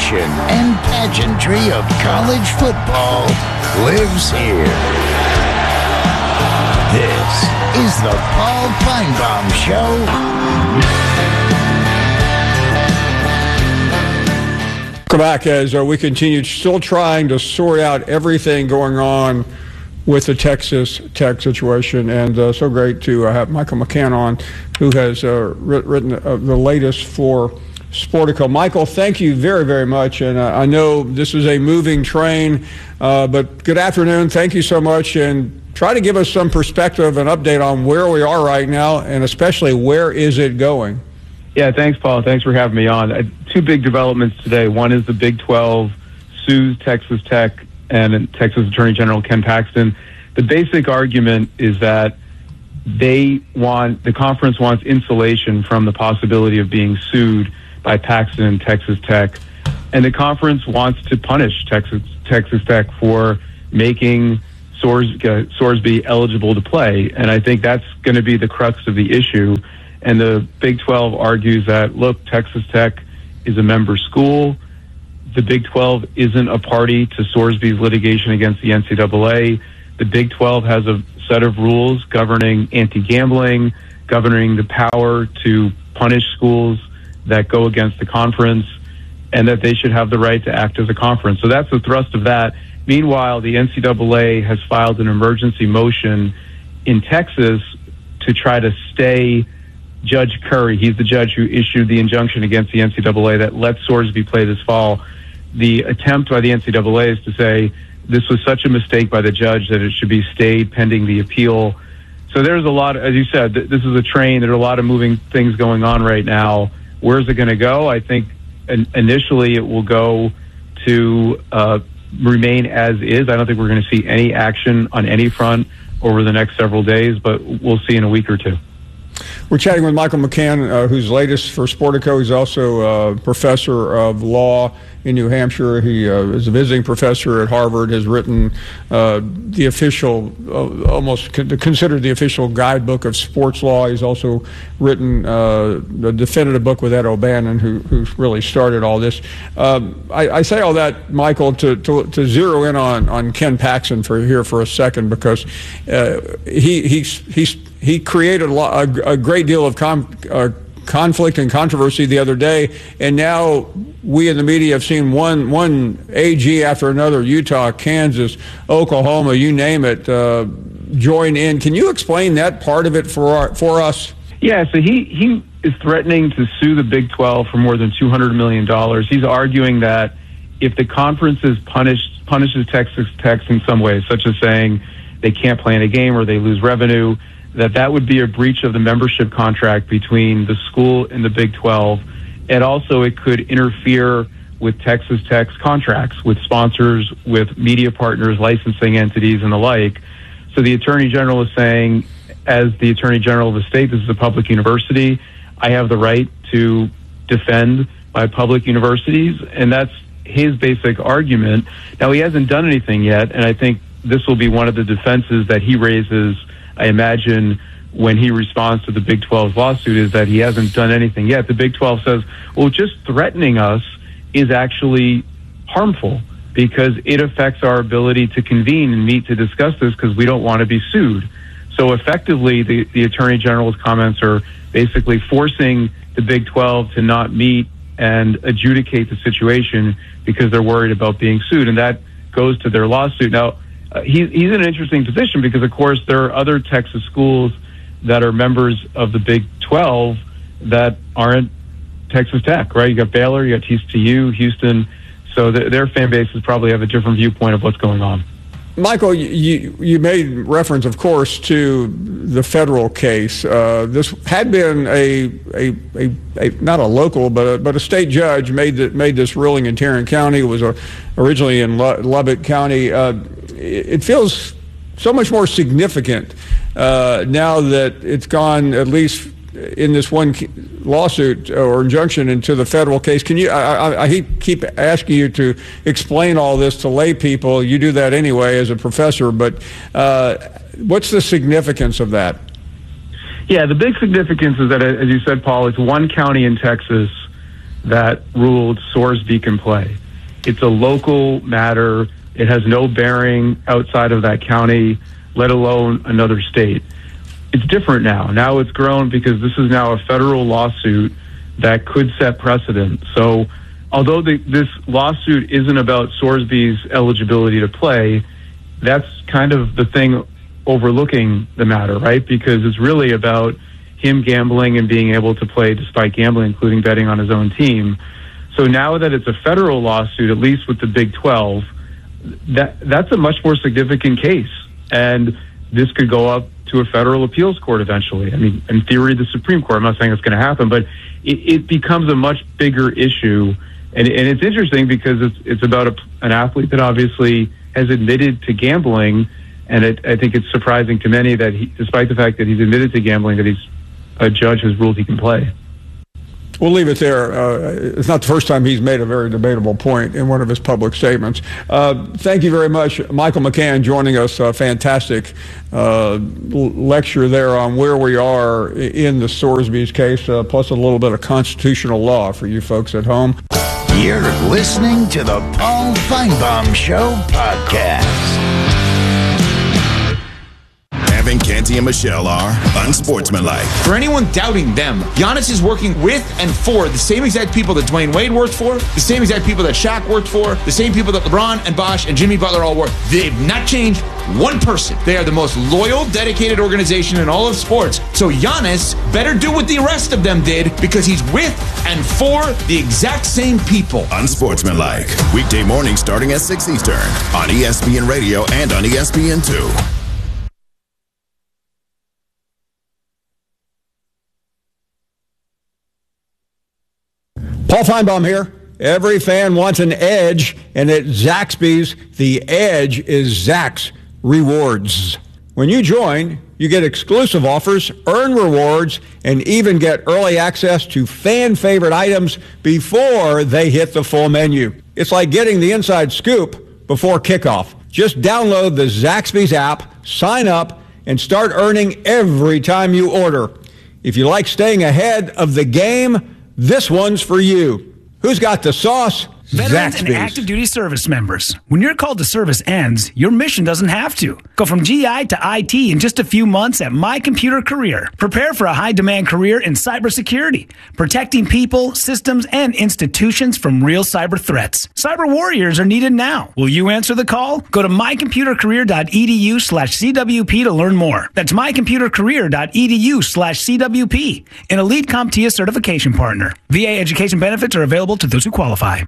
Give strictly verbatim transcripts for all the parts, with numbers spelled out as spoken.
passion and pageantry of college football lives here. This is the Paul Finebaum Show. Come back as uh, we continue still trying to sort out everything going on with the Texas Tech situation, and uh, so great to uh, have Michael McCann on, who has uh, written uh, the latest for Sportico. Michael, thank you very, very much, and uh, I know this is a moving train, uh, but good afternoon. Thank you so much, and try to give us some perspective and update on where we are right now, and especially where is it going? Yeah, thanks, Paul. Thanks for having me on. Uh, two big developments today. One is the Big twelve sues Texas Tech and Texas Attorney General Ken Paxton. The basic argument is that they want, the conference wants insulation from the possibility of being sued by Paxton and Texas Tech. And the conference wants to punish Texas, Texas Tech for making Sors, uh, Sorsby eligible to play. And I think that's going to be the crux of the issue. And the Big twelve argues that, look, Texas Tech is a member school. The Big twelve isn't a party to Sorsby's litigation against the N C double A. The Big twelve has a set of rules governing anti-gambling, governing the power to punish schools that go against the conference, and that they should have the right to act as a conference. So that's the thrust of that. Meanwhile, the N C double A has filed an emergency motion in Texas to try to stay Judge Curry. He's the judge who issued the injunction against the N C double A that lets Sorsby play this fall. The attempt by the N C double A is to say this was such a mistake by the judge that it should be stayed pending the appeal. So there's a lot, as you said, th- this is a train. There are a lot of moving things going on right now. Where's it going to go? I think in- initially it will go to uh, remain as is. I don't think we're going to see any action on any front over the next several days, but we'll see in a week or two. We're chatting with Michael McCann, uh, who's latest for Sportico. He's also a professor of law in New Hampshire. He uh, is a visiting professor at Harvard, has written uh, the official, uh, almost considered the official guidebook of sports law. He's also written uh, a definitive book with Ed O'Bannon, who, who really started all this. Um, I, I say all that, Michael, to, to, to zero in on, on Ken Paxton for here for a second, because uh, he he's he's he created a, lot, a, a great deal of com, uh, conflict and controversy the other day, and now we in the media have seen one one A G after another, Utah, Kansas, Oklahoma, you name it, uh, join in. Can you explain that part of it for our, for us? Yeah, so he, he is threatening to sue the Big twelve for more than two hundred million dollars. He's arguing that if the conference is punished, punishes Texas Tech in some way, such as saying they can't play in a game or they lose revenue, that that would be a breach of the membership contract between the school and the Big twelve. And also it could interfere with Texas Tech's contracts with sponsors, with media partners, licensing entities, and the like. So the Attorney General is saying, as the Attorney General of the state, this is a public university, I have the right to defend my public universities, and that's his basic argument. Now, he hasn't done anything yet, and I think this will be one of the defenses that he raises, I imagine, when he responds to the Big twelve's lawsuit, is that he hasn't done anything yet. The Big twelve says, well, just threatening us is actually harmful because it affects our ability to convene and meet to discuss this because we don't want to be sued. So effectively, the, the Attorney General's comments are basically forcing the Big twelve to not meet and adjudicate the situation because they're worried about being sued, and that goes to their lawsuit. Now, uh, he, he's in an interesting position because, of course, there are other Texas schools that are members of the Big twelve that aren't Texas Tech, right? You got Baylor, you got T C U, Houston, so th- their fan bases probably have a different viewpoint of what's going on. Michael, you, you made reference, of course, to the federal case. Uh, this had been a, a, a, a not a local, but a, but a state judge made the, made this ruling in Tarrant County. It was a, originally in Lu- Lubbock County. Uh, it, it feels so much more significant uh, now that it's gone, at least in this one lawsuit or injunction, into the federal case. Can you, I, I, I hate keep asking you to explain all this to lay people. You do that anyway as a professor, but uh, what's the significance of that? Yeah, the big significance is that, as you said, Paul, it's one county in Texas that ruled Sorsby can play. It's a local matter. It has no bearing outside of that county, let alone another state. It's different now. Now it's grown because this is now a federal lawsuit that could set precedent. So although the, this lawsuit isn't about Sorsby's eligibility to play, that's kind of the thing overlooking the matter, right? Because it's really about him gambling and being able to play despite gambling, including betting on his own team. So now that it's a federal lawsuit, at least with the Big twelve, that that's a much more significant case. And this could go up to a federal appeals court eventually. I mean, in theory, the Supreme Court. I'm not saying it's going to happen, but it, it becomes a much bigger issue. And, and it's interesting because it's it's about a, an athlete that obviously has admitted to gambling. And it, I think it's surprising to many that he, despite the fact that he's admitted to gambling, that he's a judge has ruled he can play. We'll leave it there. Uh, it's not the first time he's made a very debatable point in one of his public statements. Uh, thank you very much, Michael McCann, joining us. A fantastic uh, lecture there on where we are in the Sorsby's case, uh, plus a little bit of constitutional law for you folks at home. You're listening to the Paul Finebaum Show podcast. Evan, Canty, and Michelle are unsportsmanlike. For anyone doubting them, Giannis is working with and for the same exact people that Dwayne Wade worked for, the same exact people that Shaq worked for, the same people that LeBron and Bosh and Jimmy Butler all work. They've not changed one person. They are the most loyal, dedicated organization in all of sports. So Giannis better do what the rest of them did because he's with and for the exact same people. Unsportsmanlike. Weekday mornings starting at six Eastern on E S P N Radio and on E S P N two. Paul Finebaum here. Every fan wants an edge, and at Zaxby's, the edge is Zax Rewards. When you join, you get exclusive offers, earn rewards, and even get early access to fan-favorite items before they hit the full menu. It's like getting the inside scoop before kickoff. Just download the Zaxby's app, sign up, and start earning every time you order. If you like staying ahead of the game, this one's for you. Who's got the sauce? Veterans Zaxby's. and active duty service members. When your call to service ends, your mission doesn't have to. Go from G I to I T in just a few months at My Computer Career. Prepare for a high-demand career in cybersecurity, protecting people, systems, and institutions from real cyber threats. Cyber warriors are needed now. Will you answer the call? Go to mycomputercareer.edu slash CWP to learn more. That's mycomputercareer.edu slash CWP, an elite CompTIA certification partner. V A education benefits are available to those who qualify.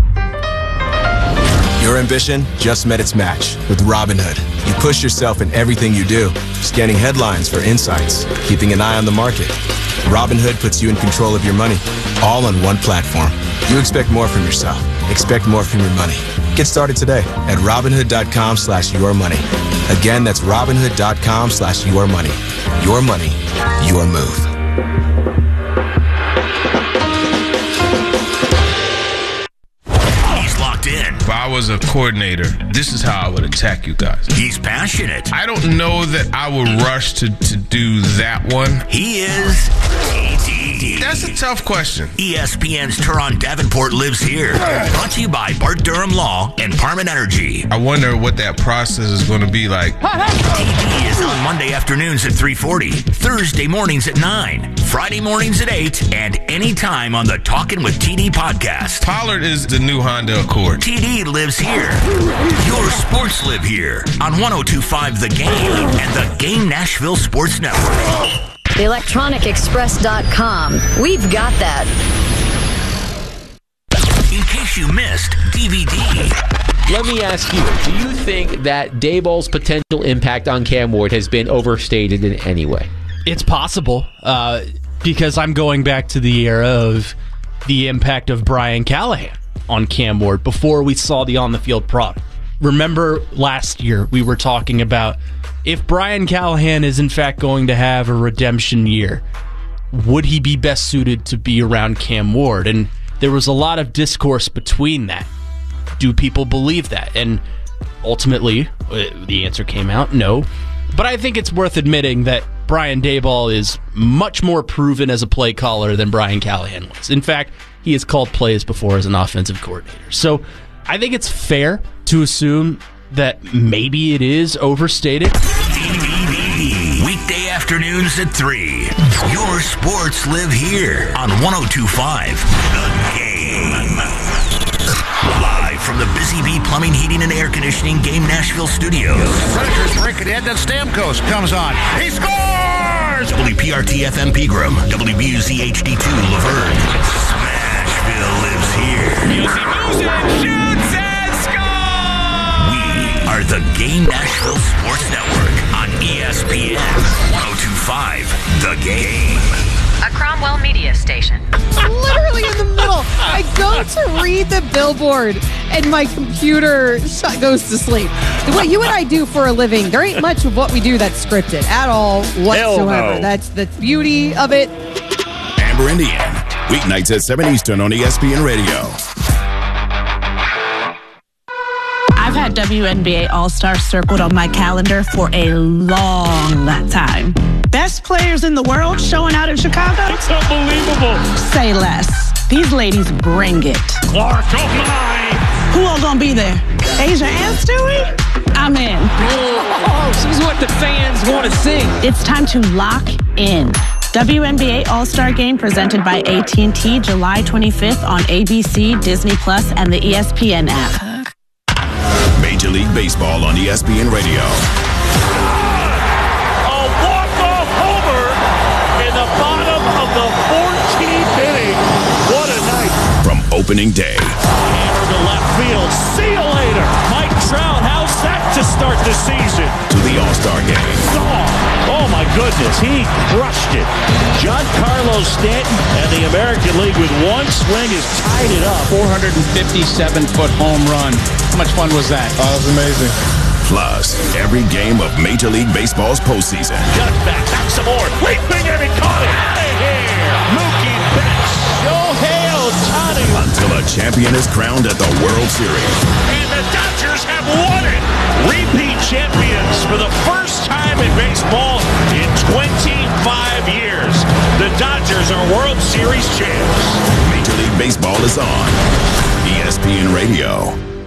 Your ambition just met its match with Robinhood. You push yourself in everything you do, scanning headlines for insights, keeping an eye on the market. Robinhood puts you in control of your money, all on one platform. You expect more from yourself. Expect more from your money. Get started today at Robinhood.com slash your money. Again, that's Robinhood.com slash your money. Your money, your move. In. If I was a coordinator, this is how I would attack you guys. He's passionate. I don't know that I would rush to, to do that one. He is T T. That's a tough question. E S P N's Teron Davenport lives here. Brought to you by Bart Durham Law and Parman Energy. I wonder what that process is going to be like. T T is on Monday afternoons at three forty, Thursday mornings at nine, Friday mornings at eight, and anytime on the Talkin' with T D podcast. Pollard is the new Honda Accord. T D lives here. Your sports live here on one oh two point five The Game and the Game Nashville Sports Network. electronic express dot com. We've got that. In case you missed, D V D. Let me ask you, do you think that Daboll's potential impact on Cam Ward has been overstated in any way? It's possible, uh, because I'm going back to the era of the impact of Brian Callahan on Cam Ward before we saw the on-the-field product. Remember last year we were talking about if Brian Callahan is in fact going to have a redemption year, would he be best suited to be around Cam Ward? And there was a lot of discourse between that. Do people believe that? And ultimately, the answer came out, no. But I think it's worth admitting that Brian Daboll is much more proven as a play caller than Brian Callahan was. In fact, he has called plays before as an offensive coordinator. So I think it's fair to assume that maybe it is overstated. Weekday afternoons at three. Your sports live here on one oh two point five The Game. Live from the Busy Bee Plumbing, Heating, and Air Conditioning Game Nashville studios. Predators break it in, then Stamkos comes on. He scores! W P R T F M Pegram, W B U Z H D two Laverne. Smashville lives here. Music moves in, shoots and scores! We are the Game Nashville Sports Network on E S P N one oh two point five The Game. A Cromwell media station. Literally in the middle. I go to read the billboard and my computer sh- goes to sleep. What you and I do for a living, there ain't much of what we do that's scripted at all whatsoever. No. That's the beauty of it. Amber Indian, weeknights at seven Eastern on E S P N Radio. I've had W N B A All-Star circled on my calendar for a long time. Best players in the world showing out in Chicago? It's unbelievable. Say less. These ladies bring it. Clark, oh my! Who all gonna be there? Asia and Stewie? I'm in. Oh, she's what the fans want to see. It's time to lock in. W N B A All-Star Game presented by A T and T July twenty-fifth on A B C, Disney Plus, and the E S P N app. Major League Baseball on E S P N Radio. A walk-off homer in the bottom of the fourteenth inning. What a night. From opening day. Hammer to left field. See you later. Mike Trout, how's that to start the season? To the All-Star Game. Oh, my goodness. He crushed it. Giancarlo Stanton and the American League with one swing has tied it up. four hundred fifty-seven foot home run. How much fun was that? Oh, it was amazing. Plus, every game of Major League Baseball's postseason. Cut back, back some more. Leaping and he caught it. Out of here. Mookie Betts. Shohei Ohtani. Until a champion is crowned at the World Series. And the Dodgers have won it. Repeat champions for the first time in baseball in twenty-five years. The Dodgers are World Series champs. Major League Baseball is on E S P N Radio.